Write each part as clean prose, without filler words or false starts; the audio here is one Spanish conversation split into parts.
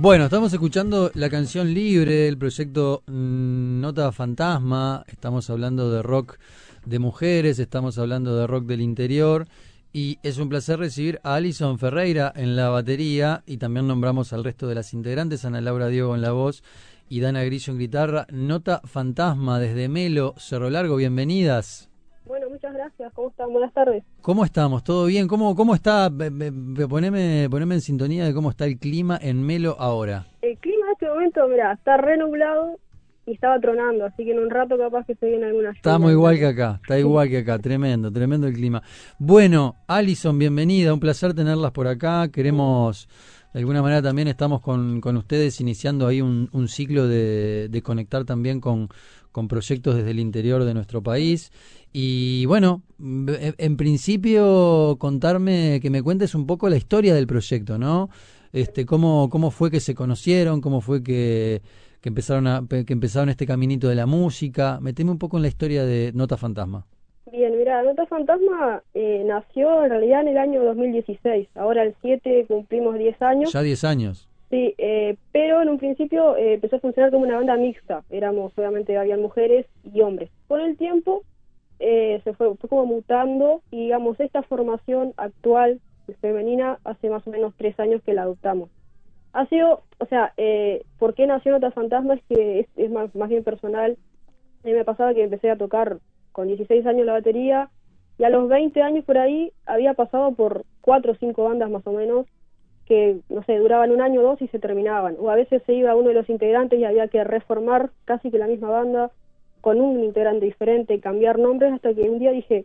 Bueno, estamos escuchando la canción Libre, el proyecto Nota Fantasma. Estamos hablando de rock de mujeres, estamos hablando de rock del interior. Y es un placer recibir a Alison Ferreira en la batería. Y también nombramos al resto de las integrantes, Ana Laura Diego en la voz y Dana Grillo en guitarra. Nota Fantasma desde Melo, Cerro Largo, bienvenidas. Bueno, muchas gracias. ¿Cómo están? Buenas tardes. ¿Cómo estamos? ¿Todo bien? ¿Cómo está? Poneme en sintonía de cómo está el clima en Melo ahora. El clima en este momento, mira, está re nublado y estaba tronando, así que en un rato capaz que se viene alguna lluvia. Estamos igual que acá, está igual que acá, tremendo el clima. Bueno, Alison, bienvenida, un placer tenerlas por acá. Queremos, de alguna manera también estamos con ustedes iniciando ahí un ciclo de conectar también con proyectos desde el interior de nuestro país. Y bueno, en principio que me cuentes un poco la historia del proyecto, ¿no? Cómo fue que se conocieron, cómo fue que empezaron este caminito de la música. Meteme un poco en la historia de Nota Fantasma. Bien, mira, Nota Fantasma nació en realidad en el año 2016. Ahora el 7 cumplimos 10 años. Ya 10 años. Sí, pero en un principio empezó a funcionar como una banda mixta. Obviamente habían mujeres y hombres. Con el tiempo se fue como mutando y digamos esta formación actual femenina hace más o menos 3 años que la adoptamos. Ha sido, ¿por qué nació Nota Fantasma? Es que es más bien personal. A mí me pasaba que empecé a tocar con 16 años la batería y a los 20 años por ahí había pasado por 4 o 5 bandas más o menos que, no sé, duraban 1 año o 2 y se terminaban. O a veces se iba uno de los integrantes y había que reformar casi que la misma banda con un integrante diferente, cambiar nombres, hasta que un día dije,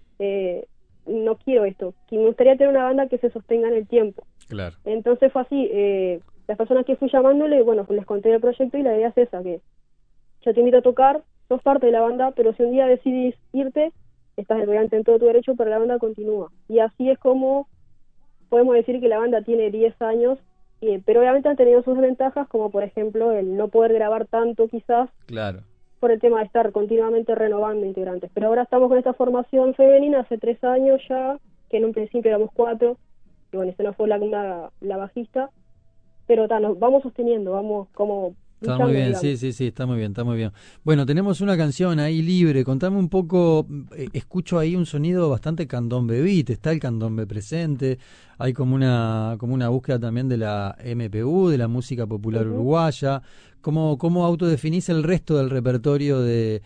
no quiero esto, que me gustaría tener una banda que se sostenga en el tiempo. Claro. Entonces fue así, las personas que fui llamándole, bueno, les conté el proyecto y la idea es esa, que yo te invito a tocar, sos parte de la banda, pero si un día decidís irte, estás obviamente en todo tu derecho, pero la banda continúa. Y así es como podemos decir que la banda tiene 10 años, pero obviamente han tenido sus desventajas, como por ejemplo el no poder grabar tanto quizás. Claro. Por el tema de estar continuamente renovando integrantes. Pero ahora estamos con esta formación femenina hace 3 años ya, que en un principio éramos 4, y bueno, esta no fue la bajista, pero nos vamos sosteniendo, vamos como Está muy bien, digamos. sí, está muy bien. Bueno, tenemos una canción ahí libre, contame un poco, escucho ahí un sonido bastante candombe beat, está el candombe presente, hay como una búsqueda también de la MPU, de la música popular uruguaya. ¿Cómo autodefinís el resto del repertorio de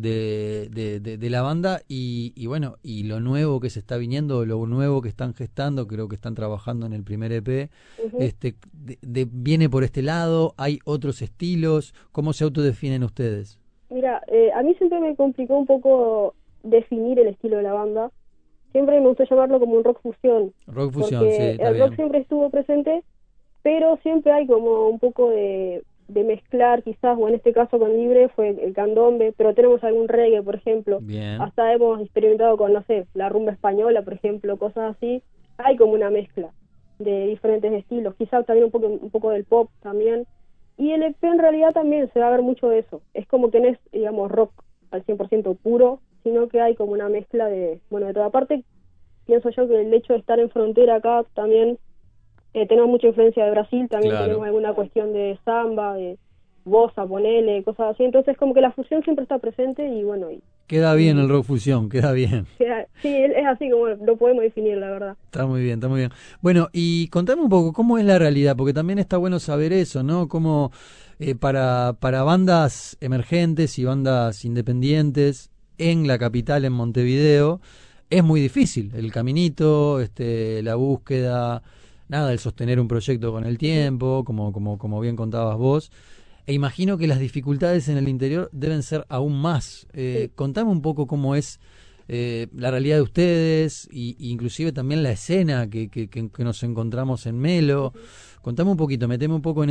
la banda y bueno, y lo nuevo que se está viniendo, lo nuevo que están gestando, creo que están trabajando en el primer EP, viene por este lado, hay otros estilos, ¿cómo se autodefinen ustedes? Mira, a mí siempre me complicó un poco definir el estilo de la banda, siempre me gustó llamarlo como un rock fusión. Rock fusión, porque sí, está el bien. rock siempre estuvo presente, pero siempre hay como un poco de mezclar quizás, o en este caso con Libre fue el candombe, pero tenemos algún reggae, por ejemplo. Bien. Hasta hemos experimentado con, no sé, la rumba española, por ejemplo, cosas así. Hay como una mezcla de diferentes estilos, quizás también un poco del pop también. Y el EP en realidad también se va a ver mucho de eso. Es como que no es, digamos, rock al 100% puro, sino que hay como una mezcla de toda parte. Pienso yo que el hecho de estar en frontera acá también tenemos mucha influencia de Brasil, también Claro. tenemos alguna cuestión de samba, de bossa, ponele, cosas así. Entonces como que la fusión siempre está presente y bueno. Queda bien el rock fusión, queda bien. Sí, es así como lo podemos definir, la verdad. Está muy bien. Bueno, y contame un poco, ¿cómo es la realidad? Porque también está bueno saber eso, ¿no? Cómo para bandas emergentes y bandas independientes en la capital, en Montevideo, es muy difícil el caminito, la búsqueda, el sostener un proyecto con el tiempo, como bien contabas vos. E imagino que las dificultades en el interior deben ser aún más. Contame un poco cómo es la realidad de ustedes y inclusive también la escena que nos encontramos en Melo. Contame un poquito, meteme un poco en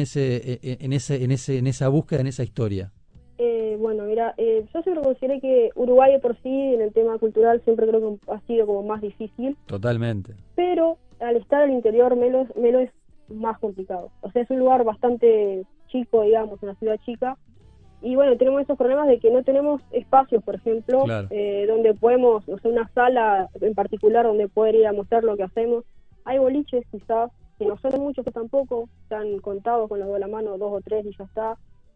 esa búsqueda, en esa historia. Bueno, mira, yo siempre consideré que Uruguay por sí en el tema cultural siempre creo que ha sido como más difícil. Totalmente. Pero al estar al interior Melo es más complicado. O sea, es un lugar bastante chico, digamos, una ciudad chica. Y bueno, tenemos esos problemas de que no tenemos espacios, por ejemplo, Claro. donde podemos, una sala en particular donde poder ir a mostrar lo que hacemos. Hay boliches quizás, que no son muchos, que tampoco están contados con los de la mano, 2 o 3 y ya está.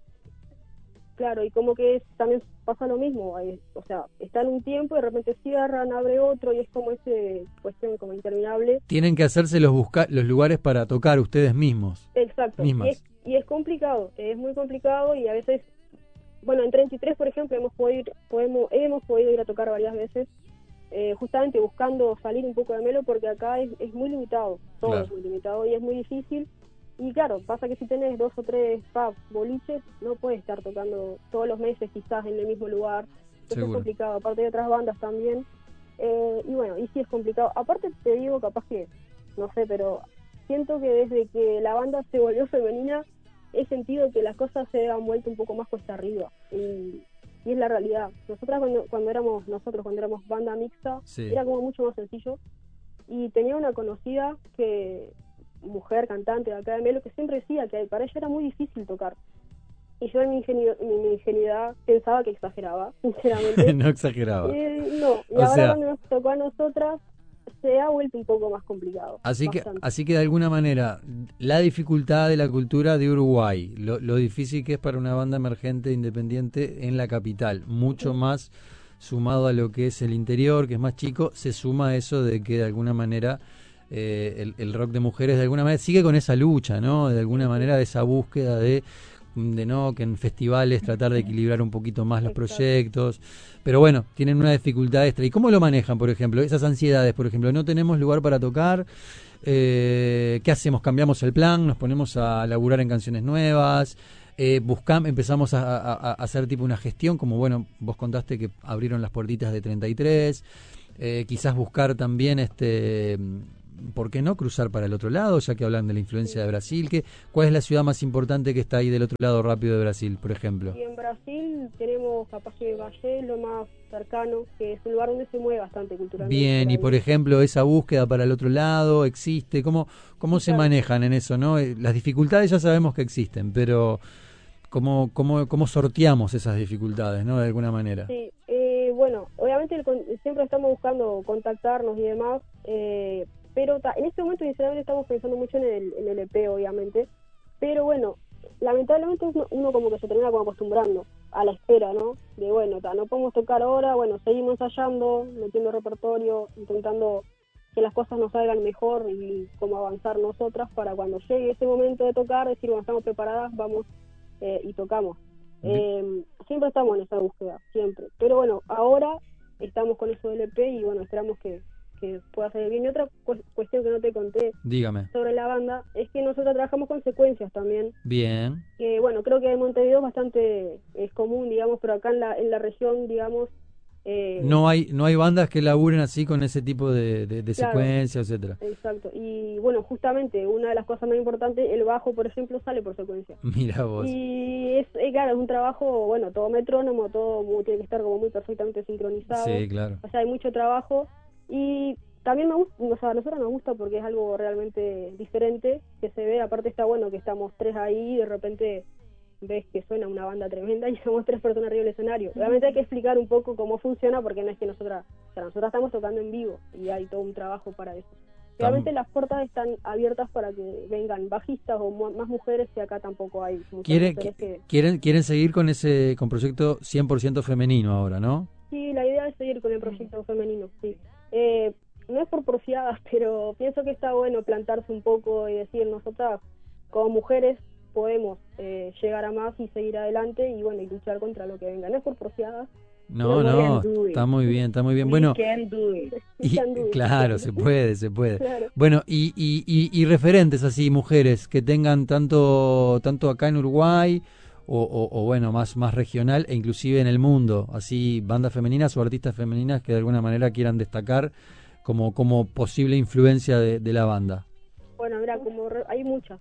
Claro, y como que también pasa lo mismo, o sea, está en un tiempo y de repente cierran, abre otro y es como ese cuestión como interminable. Tienen que hacerse los lugares para tocar ustedes mismos. Exacto, Mismas. y es complicado, es muy complicado y a veces, bueno, en 33 por ejemplo hemos podido ir a tocar varias veces, justamente buscando salir un poco de Melo porque acá es muy limitado, todo Claro. es muy limitado y es muy difícil. Y claro, pasa que si tenés 2 o 3 pubs, boliches, no puedes estar tocando todos los meses quizás en el mismo lugar. Entonces es complicado, aparte de otras bandas también. Y bueno, y sí es complicado. Aparte te digo, capaz que, no sé, pero siento que desde que la banda se volvió femenina, he sentido que las cosas se han vuelto un poco más cuesta arriba. Y es la realidad. Nosotras cuando éramos banda mixta, sí, era como mucho más sencillo. Y tenía una conocida mujer cantante de acá de Melo, que siempre decía que para ella era muy difícil tocar. Y yo en mi ingenuidad pensaba que exageraba, sinceramente. no exageraba. No, y O ahora sea, cuando nos tocó a nosotras, se ha vuelto un poco más complicado. así Bastante. que de alguna manera, la dificultad de la cultura de Uruguay, lo difícil que es para una banda emergente independiente en la capital, mucho más sumado a lo que es el interior, que es más chico, se suma eso de que de alguna manera el rock de mujeres de alguna manera sigue con esa lucha, ¿no? De alguna manera de esa búsqueda de no que en festivales tratar de equilibrar un poquito más los proyectos, pero bueno, tienen una dificultad extra. ¿Y cómo lo manejan, por ejemplo? Esas ansiedades, por ejemplo, no tenemos lugar para tocar, ¿qué hacemos? ¿Cambiamos el plan? ¿Nos ponemos a laburar en canciones nuevas? Empezamos a hacer tipo una gestión, como bueno, vos contaste que abrieron las puertitas de 33, quizás buscar también ¿por qué no cruzar para el otro lado, ya que hablan de la influencia de Brasil? ¿Cuál es la ciudad más importante que está ahí del otro lado rápido de Brasil, por ejemplo? Y en Brasil tenemos capaz que Valle, lo más cercano, que es un lugar donde se mueve bastante culturalmente. Bien, y por ejemplo, esa búsqueda para el otro lado existe, ¿cómo se manejan en eso, no? Las dificultades ya sabemos que existen, pero ¿cómo sorteamos esas dificultades, no? De alguna manera. Sí, bueno, obviamente siempre estamos buscando contactarnos y demás, pero en este momento sinceramente estamos pensando mucho en el EP, obviamente, pero bueno, lamentablemente uno como que se termina como acostumbrando a la espera, ¿no? De bueno, no podemos tocar ahora, bueno, seguimos ensayando, metiendo repertorio, intentando que las cosas nos salgan mejor y cómo avanzar nosotras para cuando llegue ese momento de tocar, decir, bueno, estamos preparadas, vamos y tocamos. Siempre estamos en esa búsqueda, siempre. Pero bueno, ahora estamos con eso del EP y bueno, esperamos que pueda salir bien. Y otra cuestión que no te conté Dígame. sobre la banda es que nosotros trabajamos con secuencias también. Bien. Bueno, creo que en Montevideo es común, digamos, pero acá en la región, digamos... no hay bandas que laburen así con ese tipo de claro, secuencia, etcétera. Exacto. Y bueno, justamente una de las cosas más importantes, el bajo, por ejemplo, sale por secuencia. Mira vos. Y claro, es un trabajo, bueno, todo metrónomo, tiene que estar como muy perfectamente sincronizado. Sí, claro. O sea, hay mucho trabajo y también me gusta, o sea, a nosotros nos gusta porque es algo realmente diferente que se ve. Aparte está bueno que estamos 3 ahí y de repente ves que suena una banda tremenda y somos 3 personas arriba del escenario. Realmente hay que explicar un poco cómo funciona porque no es que nosotras estamos tocando en vivo y hay todo un trabajo para eso. Realmente las puertas están abiertas para que vengan bajistas o más mujeres, que acá tampoco hay muchas mujeres que... ¿Quieren seguir con proyecto 100% femenino ahora, no? Sí, la idea es seguir con el proyecto femenino, sí. No es por porfiadas, pero pienso que está bueno plantarse un poco y decir, nosotras como mujeres podemos llegar a más y seguir adelante y bueno, y luchar contra lo que venga. No es por porfiadas. No, está muy bien, está muy bien. Bueno, claro, se puede. Claro. Bueno, y referentes así, mujeres que tengan tanto acá en Uruguay o bueno, más regional e inclusive en el mundo, así bandas femeninas o artistas femeninas que de alguna manera quieran destacar como posible influencia de la banda. Bueno, mira, hay muchas.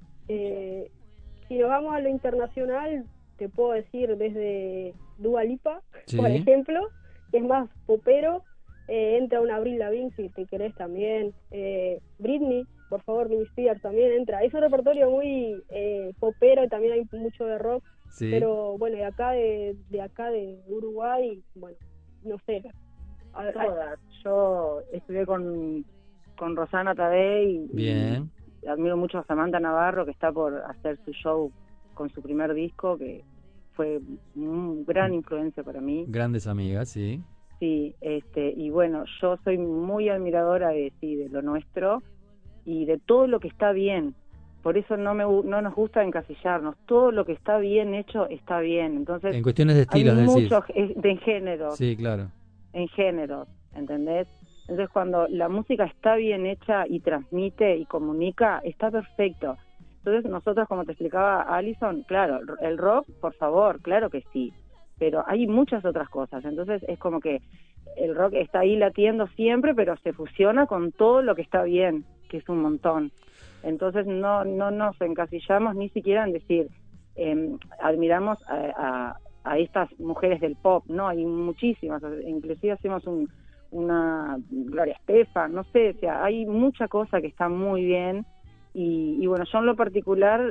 Si nos vamos a lo internacional, te puedo decir desde Dua Lipa, sí, por ejemplo, que es más popero, entra una Avril Lavigne si te querés también, Britney, por favor, Britney Spears también entra. Es un repertorio muy popero y también hay mucho de rock, sí. Pero bueno, de acá de Uruguay, bueno, no sé. Todas. Yo estudié con Rosana Tadei bien. admiro mucho a Samantha Navarro, que está por hacer su show con su primer disco, que fue gran influencia para mí. Grandes amigas, sí. Sí, y bueno, yo soy muy admiradora de lo nuestro y de todo lo que está bien. Por eso no nos gusta encasillarnos. Todo lo que está bien hecho está bien. Entonces, en cuestiones de estilos, hay decís. muchos de géneros. Sí, claro. En géneros, ¿entendés? Entonces, cuando la música está bien hecha y transmite y comunica, está perfecto. Entonces, nosotros, como te explicaba Alison, claro, el rock, por favor, claro que sí, pero hay muchas otras cosas. Entonces, es como que el rock está ahí latiendo siempre, pero se fusiona con todo lo que está bien, que es un montón. Entonces, no nos encasillamos ni siquiera en decir, admiramos a estas mujeres del pop, no, hay muchísimas, inclusive hacemos una Gloria Estefan, no sé, o sea, hay mucha cosa que está muy bien y bueno, yo en lo particular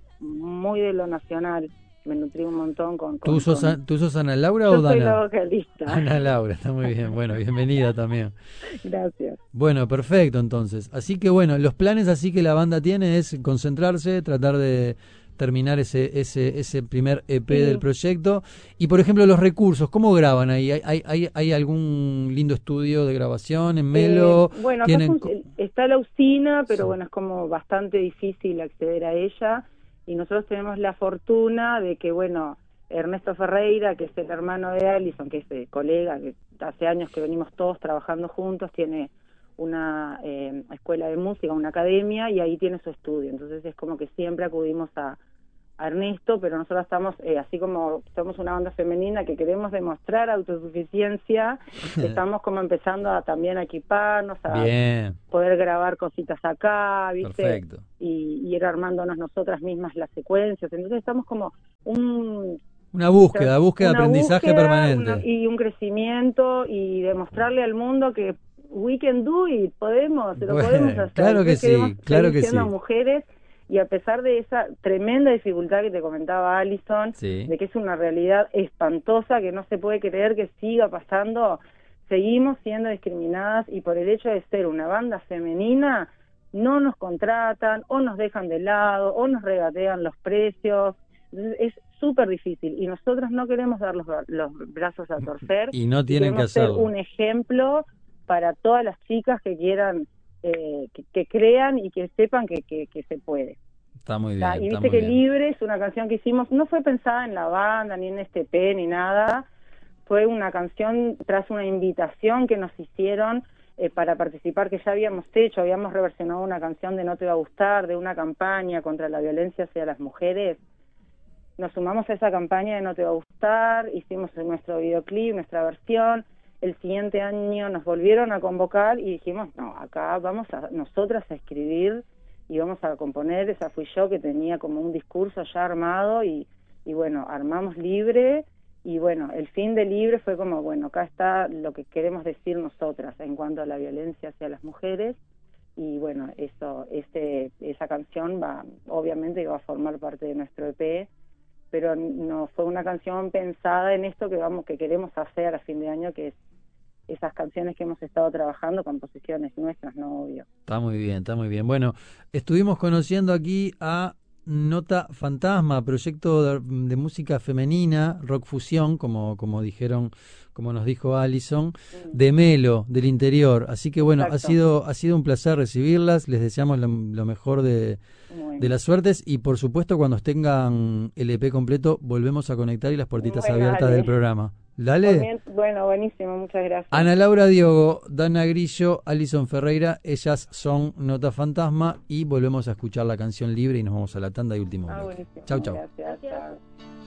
muy de lo nacional, me nutrí un montón con ¿Tú sos Ana Laura yo o Dana? soy la vocalista. Ana Laura, está muy bien, bueno, bienvenida también. Gracias. Bueno, perfecto entonces, así que bueno, los planes así que la banda tiene es concentrarse, tratar de terminar ese primer EP del proyecto. Y por ejemplo, los recursos, ¿cómo graban ahí? ¿Hay algún lindo estudio de grabación en Melo? Bueno, acá está la usina, pero bueno, es como bastante difícil acceder a ella. Y nosotros tenemos la fortuna de que, bueno, Ernesto Ferreira, que es el hermano de Alison, que es colega, que hace años que venimos todos trabajando juntos, tiene una escuela de música, una academia, y ahí tiene su estudio. Entonces es como que siempre acudimos a Ernesto, pero nosotros estamos, así como somos una banda femenina que queremos demostrar autosuficiencia, estamos como empezando también a equiparnos, a poder grabar cositas acá, ¿viste? Perfecto. Y ir armándonos nosotras mismas las secuencias. Entonces estamos como una búsqueda de aprendizaje permanente. Y un crecimiento y demostrarle al mundo que we can do it, podemos hacer. Claro que sí, claro que sí. Mujeres. Y a pesar de esa tremenda dificultad que te comentaba Alison, de que es una realidad espantosa, que no se puede creer que siga pasando, seguimos siendo discriminadas y por el hecho de ser una banda femenina, no nos contratan, o nos dejan de lado, o nos regatean los precios. Es súper difícil y nosotros no queremos dar los brazos a torcer. Y no tienen que hacerlo. Ser un ejemplo para todas las chicas que quieran que crean y que sepan que se puede. Está muy bien. Y viste que Libre es una canción que hicimos, no fue pensada en la banda, ni en este EP, ni nada, fue una canción tras una invitación que nos hicieron para participar, que ya habíamos reversionado una canción de No te va a gustar, de una campaña contra la violencia hacia las mujeres. Nos sumamos a esa campaña de No te va a gustar, hicimos nuestro videoclip, nuestra versión. El siguiente año nos volvieron a convocar y dijimos, no, acá vamos nosotras a escribir y vamos a componer. Esa fui yo, que tenía como un discurso ya armado y bueno, armamos Libre y bueno, el fin de Libre fue como, bueno, acá está lo que queremos decir nosotras en cuanto a la violencia hacia las mujeres y bueno, esa canción obviamente va a formar parte de nuestro EP, pero no fue una canción pensada en esto que queremos hacer a fin de año, que es esas canciones que hemos estado trabajando, composiciones nuestras, no obvio. Está muy bien, está muy bien. Bueno, estuvimos conociendo aquí a Nota Fantasma, proyecto de música femenina, rock fusión, como dijeron, como nos dijo Alison, de Melo, del interior. Así que bueno, ha sido un placer recibirlas, les deseamos lo mejor de las suertes y por supuesto cuando tengan el EP completo volvemos a conectar y las puertitas abiertas del programa. Dale. Bueno, buenísimo, muchas gracias. Ana Laura Diogo, Dana Grillo, Alison Ferreira, ellas son Nota Fantasma y volvemos a escuchar la canción Libre y nos vamos a la tanda y último bloque. Buenísimo. Chau, chau. Gracias.